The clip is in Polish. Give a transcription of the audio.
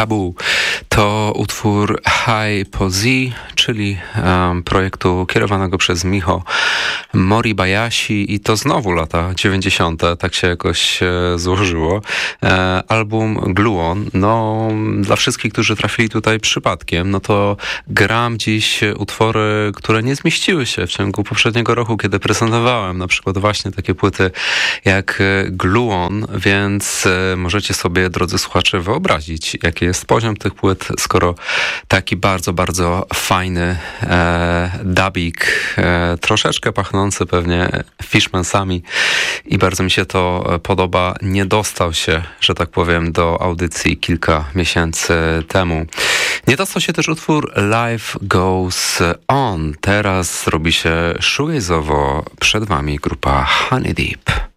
Tabu to utwór High Pozi, czyli projektu kierowanego przez Miho Moribayashi i to znowu lata 90. Tak się jakoś złożyło. Album Gluon. No, dla wszystkich, którzy trafili tutaj przypadkiem, no to gram dziś utwory, które nie zmieściły się w ciągu poprzedniego roku, kiedy prezentowałem na przykład właśnie takie płyty jak Gluon, więc możecie sobie, drodzy słuchacze, wyobrazić, jaki jest poziom tych płyt, skoro taki bardzo, bardzo fajny dubik, troszeczkę pachnący pewnie Fishmansami i bardzo mi się to podoba, nie dostał się, że tak powiem, do audycji kilka miesięcy temu. Nie dostał się też utwór Life Goes On. Teraz robi się shoegaze'owo. Przed wami grupa Honey Deep.